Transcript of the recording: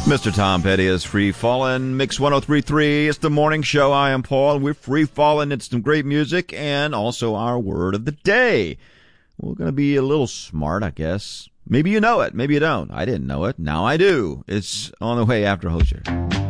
Mr. Tom Petty is Free Fallin', Mix 103.3. It's the morning show. I am Paul, and we're free fallin'. It's some great music and also our word of the day. We're going to be a little smart, I guess. Maybe you know it. Maybe you don't. I didn't know it. Now I do. It's on the way after Hosier.